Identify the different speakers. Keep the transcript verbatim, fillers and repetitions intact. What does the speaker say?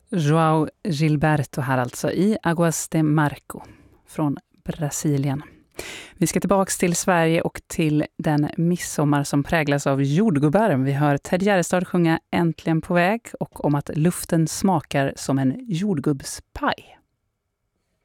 Speaker 1: João Gilberto här alltså i Águas de Marco från Brasilien. Vi ska tillbaka till Sverige och till den midsommar som präglas av jordgubbar. Vi hör Ted Gärdestad sjunga Äntligen på väg och om att luften smakar som en jordgubbspaj.